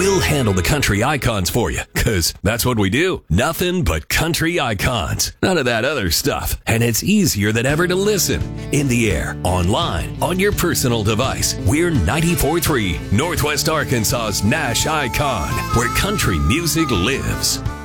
We'll handle the country icons for you, because that's what we do. Nothing but country icons. None of that other stuff. And it's easier than ever to listen. In the air, online, on your personal device. We're 94.3 Northwest Arkansas's Nash Icon, where country music lives.